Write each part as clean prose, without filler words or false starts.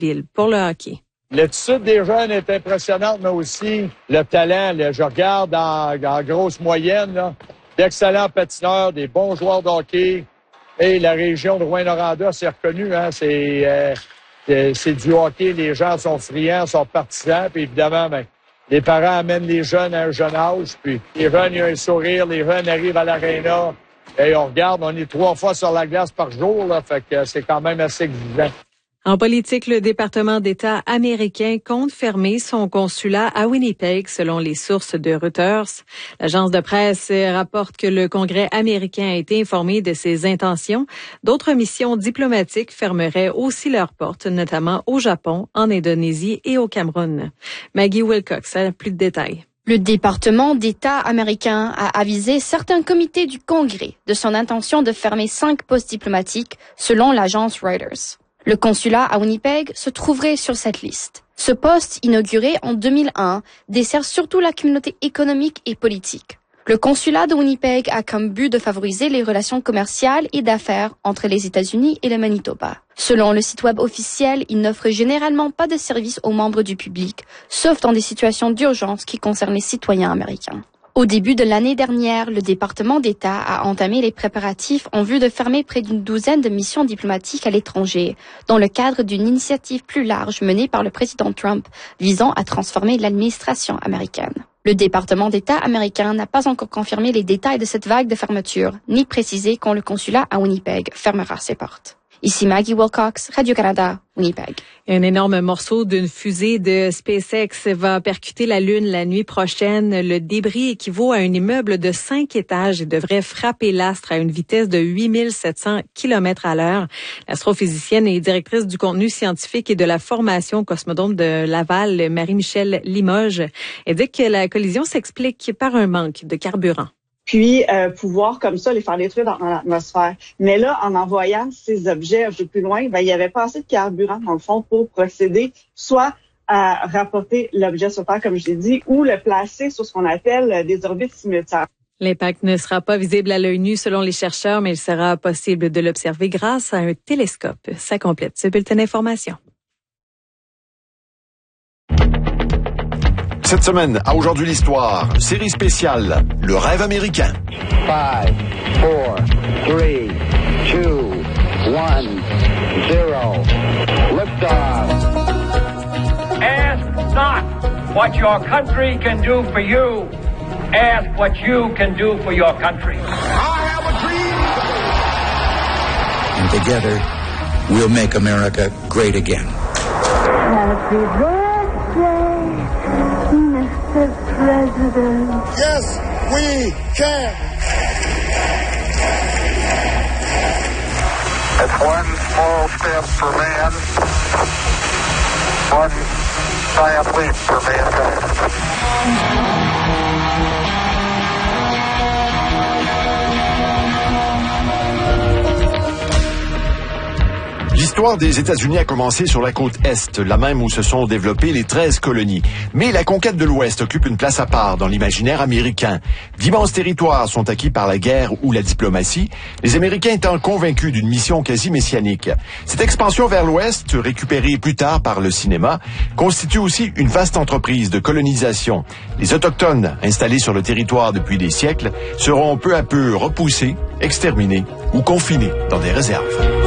pour le hockey. L'attitude des jeunes est impressionnante, mais aussi le talent. Là, je regarde en grosse moyenne, là, d'excellents patineurs, des bons joueurs de hockey. Et la région de Rouyn-Noranda, c'est reconnu, hein, c'est du hockey. Les gens sont friands, sont partisans. Puis évidemment, les parents amènent les jeunes à un jeune âge. Puis les jeunes, ils ont un sourire. Les jeunes arrivent à l'aréna. Et on regarde, on est 3 fois sur la glace par jour. Là, fait que c'est quand même assez exigeant. En politique, le département d'État américain compte fermer son consulat à Winnipeg, selon les sources de Reuters. L'agence de presse rapporte que le Congrès américain a été informé de ses intentions. D'autres missions diplomatiques fermeraient aussi leurs portes, notamment au Japon, en Indonésie et au Cameroun. Maggie Wilcox a plus de détails. Le département d'État américain a avisé certains comités du Congrès de son intention de fermer 5 postes diplomatiques, selon l'agence Reuters. Le consulat à Winnipeg se trouverait sur cette liste. Ce poste, inauguré en 2001, dessert surtout la communauté économique et politique. Le consulat de Winnipeg a comme but de favoriser les relations commerciales et d'affaires entre les États-Unis et le Manitoba. Selon le site web officiel, il n'offre généralement pas de services aux membres du public, sauf dans des situations d'urgence qui concernent les citoyens américains. Au début de l'année dernière, le département d'État a entamé les préparatifs en vue de fermer près d'une douzaine de missions diplomatiques à l'étranger, dans le cadre d'une initiative plus large menée par le président Trump visant à transformer l'administration américaine. Le département d'État américain n'a pas encore confirmé les détails de cette vague de fermeture, ni précisé quand le consulat à Winnipeg fermera ses portes. Ici Maggie Wilcox, Radio-Canada, Winnipeg. Un énorme morceau d'une fusée de SpaceX va percuter la Lune la nuit prochaine. Le débris équivaut à un immeuble de 5 étages et devrait frapper l'astre à une vitesse de 8700 km/h. L'astrophysicienne et directrice du contenu scientifique et de la formation au Cosmodrome de Laval, Marie-Michelle Limoges, elle dit que la collision s'explique par un manque de carburant. Puis pouvoir comme ça les faire détruire dans l'atmosphère. Mais là, en envoyant ces objets un peu plus loin, il n'y avait pas assez de carburant, dans le fond, pour procéder soit à rapporter l'objet sur Terre, comme je l'ai dit, ou le placer sur ce qu'on appelle des orbites simultanées. L'impact ne sera pas visible à l'œil nu selon les chercheurs, mais il sera possible de l'observer grâce à un télescope. Ça complète ce bulletin d'information. Cette semaine, à Aujourd'hui l'Histoire, série spéciale, Le rêve américain. 5, 4, 3, 2, 1, 0. Liftoff. Ask not what your country can do for you. Ask what you can do for your country. I have a dream. And together, we'll make America great again. Happy birthday, Mr. President. Yes, we can. It's one small step for man, one giant leap for mankind. L'histoire des États-Unis a commencé sur la côte Est, la même où se sont développées les 13 colonies. Mais la conquête de l'Ouest occupe une place à part dans l'imaginaire américain. D'immenses territoires sont acquis par la guerre ou la diplomatie, les Américains étant convaincus d'une mission quasi messianique. Cette expansion vers l'Ouest, récupérée plus tard par le cinéma, constitue aussi une vaste entreprise de colonisation. Les Autochtones, installés sur le territoire depuis des siècles, seront peu à peu repoussés, exterminés ou confinés dans des réserves.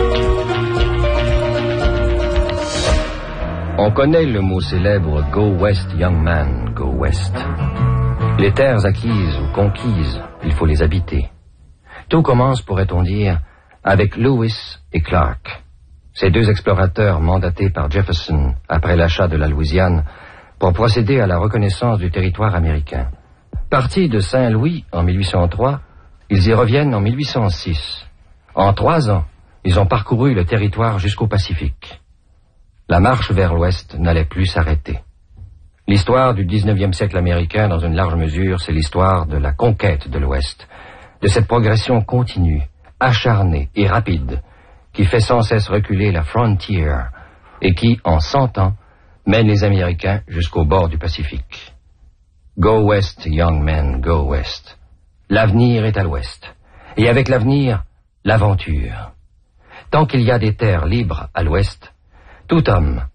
On connaît le mot célèbre « Go West, young man, go West ». Les terres acquises ou conquises, il faut les habiter. Tout commence, pourrait-on dire, avec Lewis et Clark, ces deux explorateurs mandatés par Jefferson après l'achat de la Louisiane pour procéder à la reconnaissance du territoire américain. Partis de Saint-Louis en 1803, ils y reviennent en 1806. En 3 ans, ils ont parcouru le territoire jusqu'au Pacifique. La marche vers l'Ouest n'allait plus s'arrêter. L'histoire du 19e siècle américain, dans une large mesure, c'est l'histoire de la conquête de l'Ouest, de cette progression continue, acharnée et rapide, qui fait sans cesse reculer la frontier et qui, en 100 ans, mène les Américains jusqu'au bord du Pacifique. Go West, young men, go West. L'avenir est à l'Ouest. Et avec l'avenir, l'aventure. Tant qu'il y a des terres libres à l'Ouest, tout homme